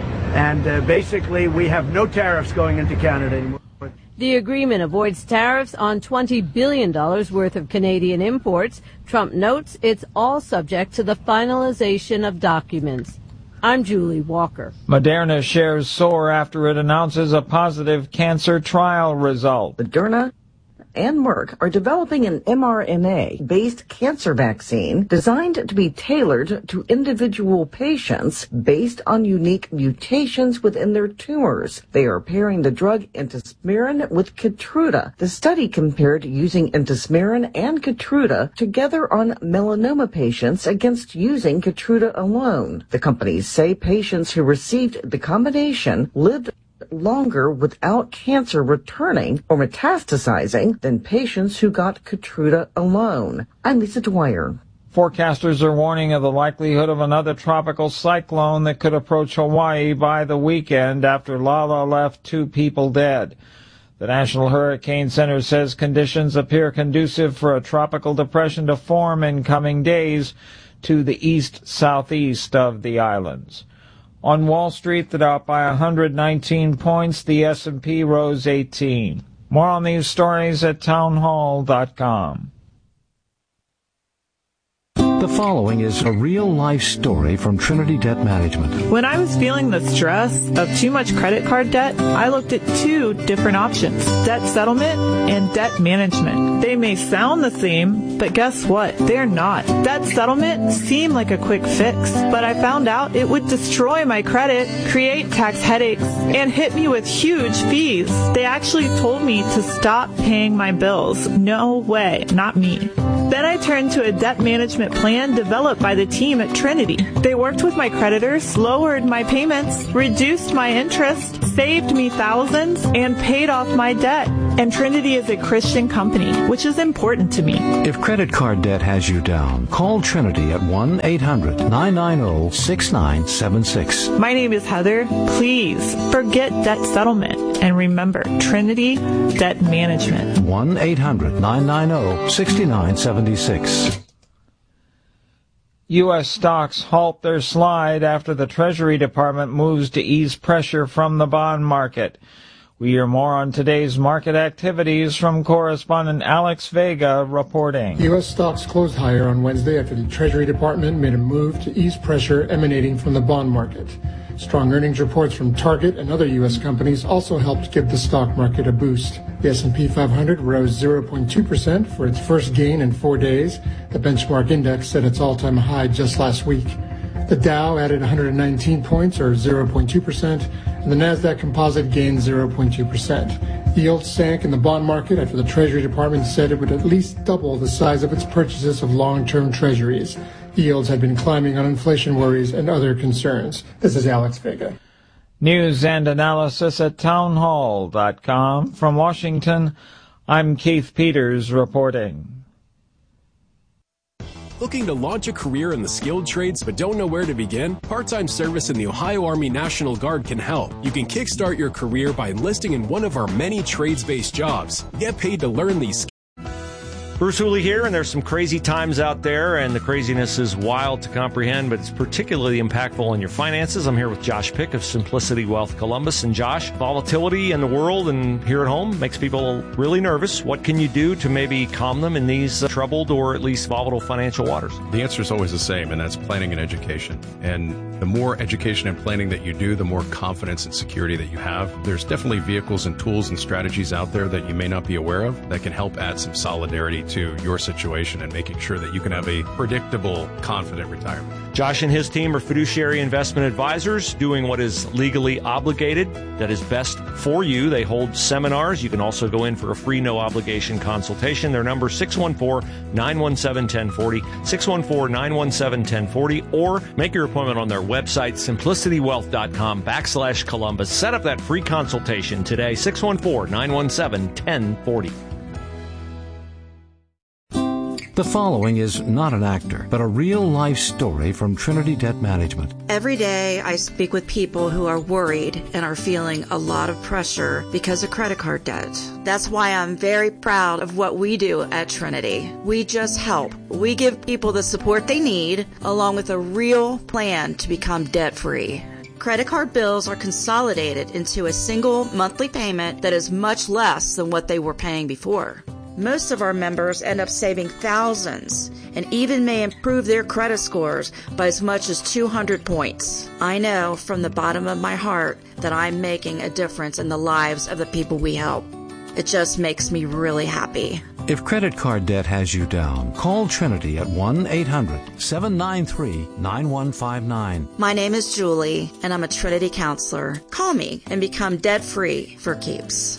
And basically, we have no tariffs going into Canada anymore. The agreement avoids tariffs on $20 billion worth of Canadian imports. Trump notes it's all subject to the finalization of documents. I'm Julie Walker. Moderna shares soar after it announces a positive cancer trial result. Moderna and Merck are developing an mRNA-based cancer vaccine designed to be tailored to individual patients based on unique mutations within their tumors. They are pairing the drug Intismeran with Keytruda. The study compared using Intismeran and Keytruda together on melanoma patients against using Keytruda alone. The companies say patients who received the combination lived longer without cancer returning or metastasizing than patients who got Keytruda alone. I'm Lisa Dwyer. Forecasters are warning of the likelihood of another tropical cyclone that could approach Hawaii by the weekend after Lala left 2 people dead. The National Hurricane Center says conditions appear conducive for a tropical depression to form in coming days to the east-southeast of the islands. On Wall Street, the Dow up by 119 points. The S&P rose 18. More on these stories at townhall.com. The following is a real-life story from Trinity Debt Management. When I was feeling the stress of too much credit card debt, I looked at two different options: debt settlement and debt management. They may sound the same, but guess what? They're not. Debt settlement seemed like a quick fix, but I found out it would destroy my credit, create tax headaches, and hit me with huge fees. They actually told me to stop paying my bills. No way, not me. Then I turned to a debt management plan developed by the team at Trinity. They worked with my creditors, lowered my payments, reduced my interest, saved me thousands, and paid off my debt. And Trinity is a Christian company, which is important to me. If credit card debt has you down, call Trinity at 1-800-990-6976. My name is Heather. Please forget debt settlement and remember Trinity Debt Management. 1-800-990-6976. U.S. stocks halt their slide after the Treasury Department moves to ease pressure from the bond market. We hear more on today's market activities from correspondent Alex Vega reporting. U.S. stocks closed higher on Wednesday after the Treasury Department made a move to ease pressure emanating from the bond market. Strong earnings reports from Target and other U.S. companies also helped give the stock market a boost. The S&P 500 rose 0.2% for its first gain in 4 days. The benchmark index set its all-time high just last week. The Dow added 119 points, or 0.2%, and the Nasdaq Composite gained 0.2%. Yields sank in the bond market after the Treasury Department said it would at least double the size of its purchases of long-term treasuries. Yields had been climbing on inflation worries and other concerns. This is Alex Vega. News and analysis at townhall.com. From Washington, I'm Keith Peters reporting. Looking to launch a career in the skilled trades but don't know where to begin? Part-time service in the Ohio Army National Guard can help. You can kickstart your career by enlisting in one of our many trades-based jobs. Get paid to learn these skills. Bruce Hooley here, and there's some crazy times out there, and the craziness is wild to comprehend, but it's particularly impactful on your finances. I'm here with Josh Pick of Simplicity Wealth Columbus. And Josh, volatility in the world and here at home makes people really nervous. What can you do to maybe calm them in these troubled or at least volatile financial waters? The answer is always the same, and that's planning and education. And the more education and planning that you do, the more confidence and security that you have. There's definitely vehicles and tools and strategies out there that you may not be aware of that can help add some solidarity to your situation and making sure that you can have a predictable, confident retirement. Josh and his team are fiduciary investment advisors doing what is legally obligated, that is best for you. They hold seminars. You can also go in for a free, no-obligation consultation. Their number is 614-917-1040, 614-917-1040, or make your appointment on their website, simplicitywealth.com/Columbus. Set up that free consultation today, 614-917-1040. The following is not an actor, but a real-life story from Trinity Debt Management. Every day I speak with people who are worried and are feeling a lot of pressure because of credit card debt. That's why I'm very proud of what we do at Trinity. We just help. We give people the support they need, along with a real plan to become debt-free. Credit card bills are consolidated into a single monthly payment that is much less than what they were paying before. Most of our members end up saving thousands and even may improve their credit scores by as much as 200 points. I know from the bottom of my heart that I'm making a difference in the lives of the people we help. It just makes me really happy. If credit card debt has you down, call Trinity at 1-800-793-9159. My name is Julie, and I'm a Trinity counselor. Call me and become debt-free for keeps.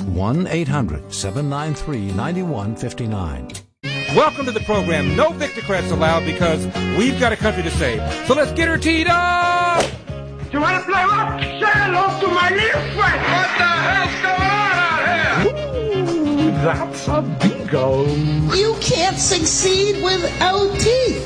1-800-793-9159. Welcome to the program. No Victocrats allowed because we've got a country to save. So let's get her teed up! You want to play rock? Say hello to my little friend. What the hell's going on out here? Ooh, that's a bingo. You can't succeed without teeth.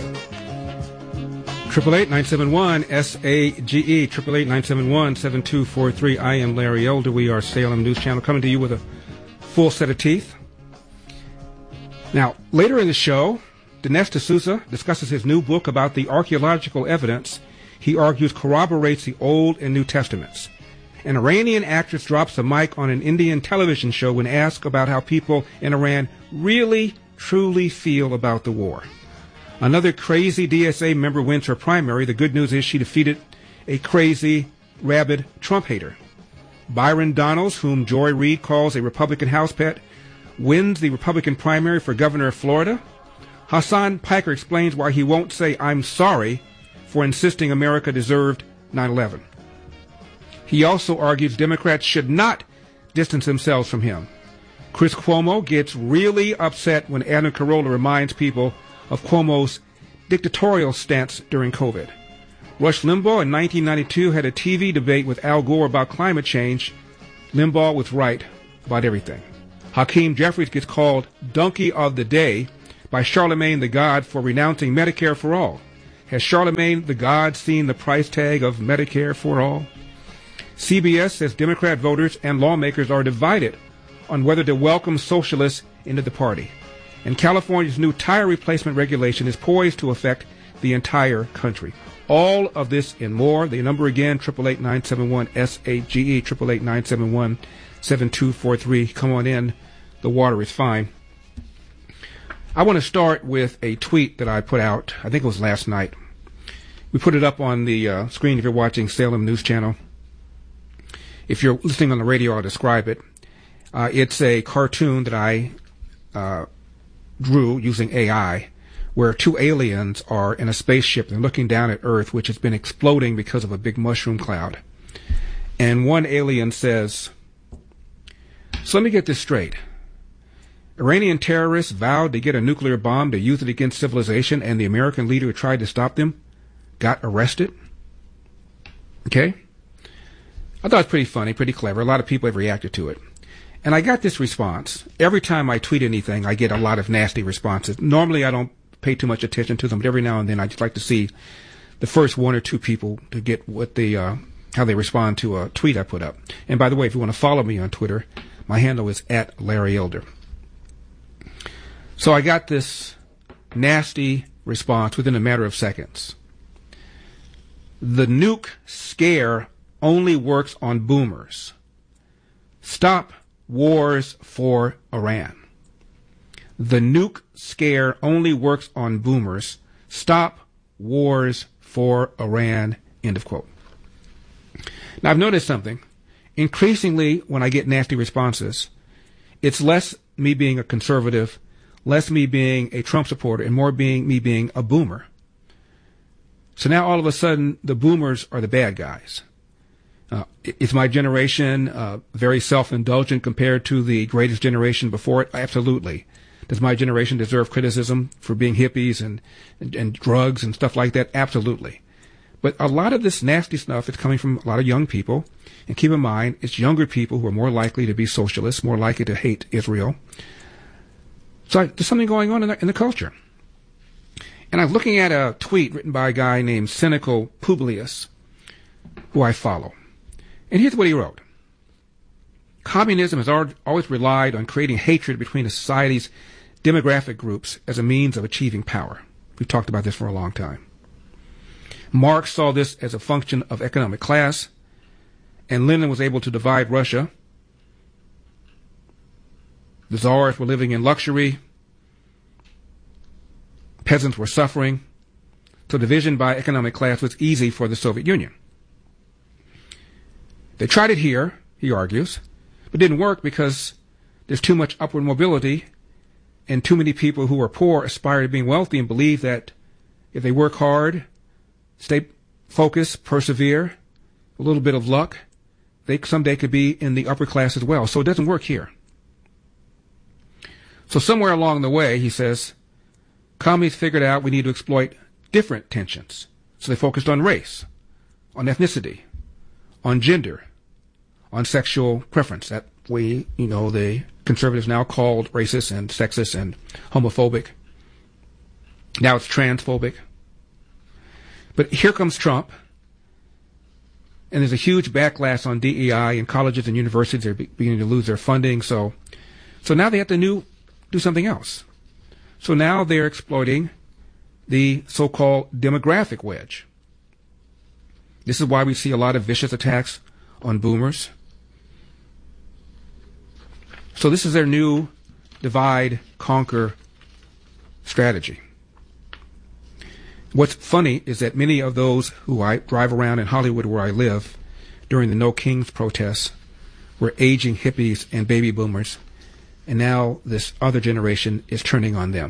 888-971-SAGE, 888-971-7243. I am Larry Elder. We are Salem News Channel, coming to you with a full set of teeth. Now, later in the show, Dinesh D'Souza discusses his new book about the archaeological evidence he argues corroborates the Old and New Testaments. An Iranian actress drops the mic on an Indian television show when asked about how people in Iran really, truly feel about the war. Another crazy DSA member wins her primary. The good news is she defeated a crazy, rabid Trump hater. Byron Donalds, whom Joy Reid calls a Republican house pet, wins the Republican primary for governor of Florida. Hassan Piker explains why he won't say I'm sorry for insisting America deserved 9/11. He also argues Democrats should not distance themselves from him. Chris Cuomo gets really upset when Adam Carolla reminds people of Cuomo's dictatorial stance during COVID. Rush Limbaugh in 1992 had a TV debate with Al Gore about climate change. Limbaugh was right about everything. Hakeem Jeffries gets called Donkey of the Day by Charlemagne the God for renouncing Medicare for All. Has Charlemagne the God seen the price tag of Medicare for All? CBS says Democrat voters and lawmakers are divided on whether to welcome socialists into the party. And California's new tire replacement regulation is poised to affect the entire country. All of this and more. The number again, 888-971-SAGE, 888-971-7243. Come on in. The water is fine. I want to start with a tweet that I put out. I think it was last night. We put it up on the screen if you're watching Salem News Channel. If you're listening on the radio, I'll describe it. It's a cartoon that I drew using AI, where two aliens are in a spaceship and looking down at Earth, which has been exploding because of a big mushroom cloud. And one alien says, so let me get this straight. Iranian terrorists vowed to get a nuclear bomb to use it against civilization, and the American leader who tried to stop them got arrested? Okay? I thought it was pretty funny, pretty clever. A lot of people have reacted to it. And I got this response. Every time I tweet anything, I get a lot of nasty responses. Normally, I don't pay too much attention to them, but every now and then I just like to see the first one or two people to get what they, how they respond to a tweet I put up. And by the way, if you want to follow me on Twitter, my handle is @LarryElder. So I got this nasty response within a matter of seconds. The nuke scare only works on boomers. Stop wars for Iran. The nuke scare only works on boomers. Stop wars for Iran. End of quote. Now, I've noticed something. Increasingly, when I get nasty responses, it's less me being a conservative, less me being a Trump supporter, and more me being a boomer. So now all of a sudden, the boomers are the bad guys. Is my generation very self-indulgent compared to the greatest generation before it? Absolutely. Does my generation deserve criticism for being hippies and drugs and stuff like that? Absolutely. But a lot of this nasty stuff is coming from a lot of young people. And keep in mind, it's younger people who are more likely to be socialists, more likely to hate Israel. So there's something going on in the culture. And I'm looking at a tweet written by a guy named Cynical Publius, who I follow. And here's what he wrote. Communism has always relied on creating hatred between a society's demographic groups as a means of achieving power. We've talked about this for a long time. Marx saw this as a function of economic class, and Lenin was able to divide Russia. The czars were living in luxury. Peasants were suffering. So division by economic class was easy for the Soviet Union. They tried it here, he argues, but didn't work because there's too much upward mobility and too many people who are poor aspire to being wealthy and believe that if they work hard, stay focused, persevere, a little bit of luck, they someday could be in the upper class as well. So it doesn't work here. So somewhere along the way, he says, communists figured out we need to exploit different tensions. So they focused on race, on ethnicity, on gender, on sexual preference. That we, the conservatives now called racist and sexist and homophobic. Now it's transphobic. But here comes Trump, and there's a huge backlash on DEI, and colleges and universities are beginning to lose their funding. So now they have to do something else. So now they're exploiting the so-called demographic wedge. This is why we see a lot of vicious attacks on boomers. So this is their new divide, conquer strategy. What's funny is that many of those who I drive around in Hollywood where I live during the No Kings protests were aging hippies and baby boomers, and now this other generation is turning on them.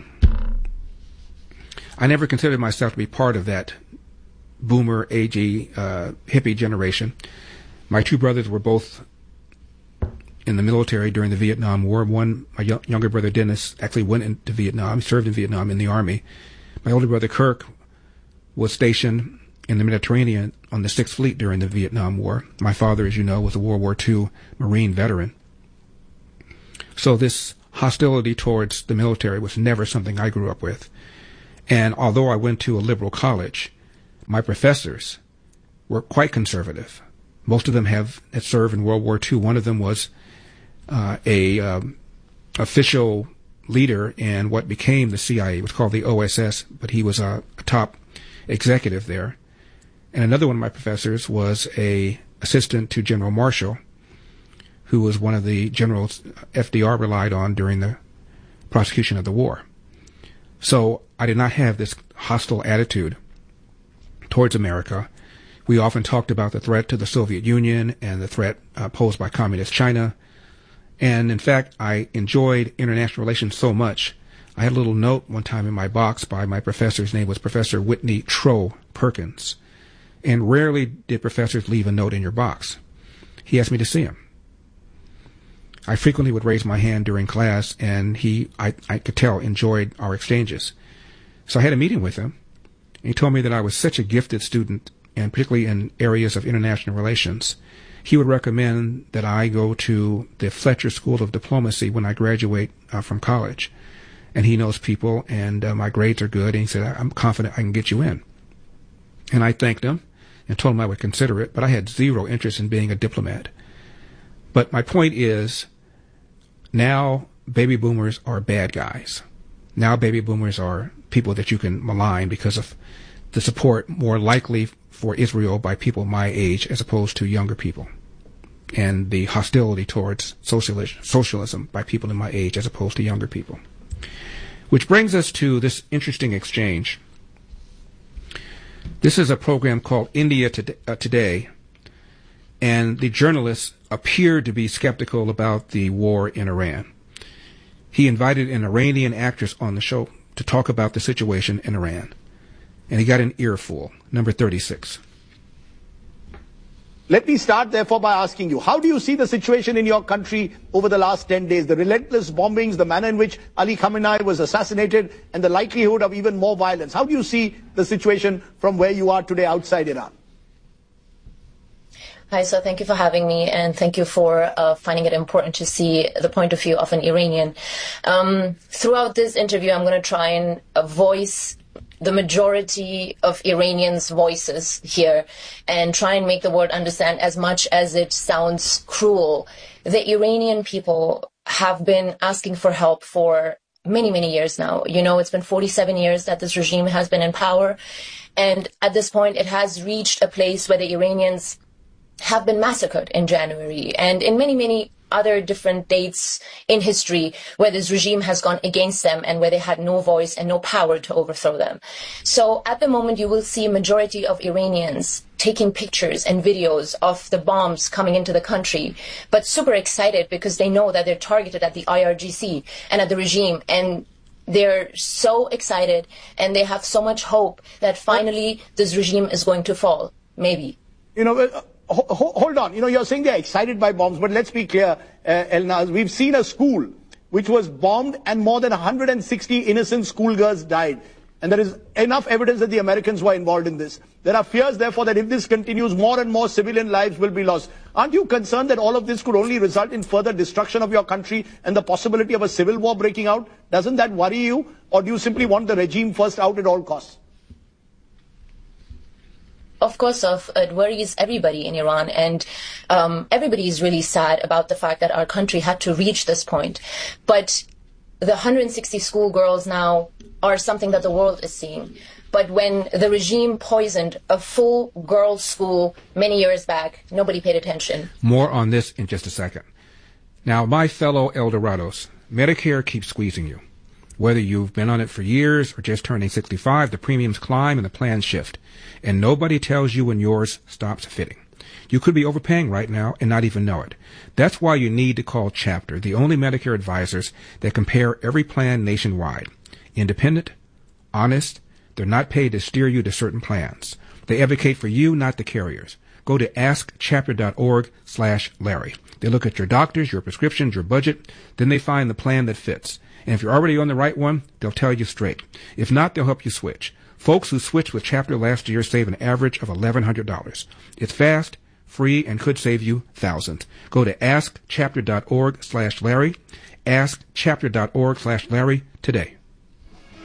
I never considered myself to be part of that boomer, agey, hippie generation. My two brothers were both in the military during the Vietnam War. One, my younger brother Dennis, actually went into Vietnam, served in Vietnam in the Army. My older brother Kirk was stationed in the Mediterranean on the 6th Fleet during the Vietnam War. My father, as you know, was a World War II Marine veteran. So this hostility towards the military was never something I grew up with. And although I went to a liberal college, my professors were quite conservative. Most of them had served in World War II. One of them was official leader in what became the CIA. It was called the OSS, but he was a top executive there. And another one of my professors was a assistant to General Marshall, who was one of the generals FDR relied on during the prosecution of the war. So I did not have this hostile attitude towards America. We often talked about the threat to the Soviet Union and the threat posed by Communist China. And in fact, I enjoyed international relations so much. I had a little note one time in my box by my professor. His name was Professor Whitney Troe Perkins. And rarely did professors leave a note in your box. He asked me to see him. I frequently would raise my hand during class, and I could tell, enjoyed our exchanges. So I had a meeting with him. He told me that I was such a gifted student, and particularly in areas of international relations, he would recommend that I go to the Fletcher School of Diplomacy when I graduate from college. And he knows people, and my grades are good, and he said, I'm confident I can get you in. And I thanked him and told him I would consider it, but I had zero interest in being a diplomat. But my point is, now baby boomers are bad guys. Now baby boomers are people that you can malign because of the support more likely for Israel by people my age as opposed to younger people, and the hostility towards socialism by people in my age as opposed to younger people. Which brings us to this interesting exchange. This is a program called India Today, and the journalists appeared to be skeptical about the war in Iran. He invited an Iranian actress on the show to talk about the situation in Iran, and he got an earful. Number 36. Let me start, therefore, by asking you, how do you see the situation in your country over the last 10 days? The relentless bombings, the manner in which Ali Khamenei was assassinated, and the likelihood of even more violence. How do you see the situation from where you are today outside Iran? Hi, so thank you for having me, and thank you for finding it important to see the point of view of an Iranian. Throughout this interview, I'm going to try and voice the majority of Iranians' voices here and try and make the world understand, as much as it sounds cruel. The Iranian people have been asking for help for many, many years now. You know, it's been 47 years that this regime has been in power. And at this point, it has reached a place where the Iranians have been massacred in January and in many, many other different dates in history where this regime has gone against them and where they had no voice and no power to overthrow them. So at the moment, you will see a majority of Iranians taking pictures and videos of the bombs coming into the country, but super excited because they know that they're targeted at the IRGC and at the regime, and they're so excited and they have so much hope that finally this regime is going to fall. Maybe. You know, hold on. You know, you're saying they're excited by bombs, but let's be clear, Elnaz. We've seen a school which was bombed and more than 160 innocent schoolgirls died. And there is enough evidence that the Americans were involved in this. There are fears, therefore, that if this continues, more and more civilian lives will be lost. Aren't you concerned that all of this could only result in further destruction of your country and the possibility of a civil war breaking out? Doesn't that worry you? Or do you simply want the regime first out at all costs? Of course, it worries everybody in Iran, and everybody is really sad about the fact that our country had to reach this point. But the 160 schoolgirls now are something that the world is seeing. But when the regime poisoned a full girls' school many years back, nobody paid attention. More on this in just a second. Now, my fellow Eldorados, Medicare keeps squeezing you. Whether you've been on it for years or just turning 65, the premiums climb and the plans shift. And nobody tells you when yours stops fitting. You could be overpaying right now and not even know it. That's why you need to call Chapter, the only Medicare advisors that compare every plan nationwide. Independent, honest, they're not paid to steer you to certain plans. They advocate for you, not the carriers. Go to askchapter.org/Larry. They look at your doctors, your prescriptions, your budget, then they find the plan that fits. And if you're already on the right one, they'll tell you straight. If not, they'll help you switch. Folks who switched with Chapter last year save an average of $1,100. It's fast, free, and could save you thousands. Go to askchapter.org/Larry, askchapter.org/Larry today.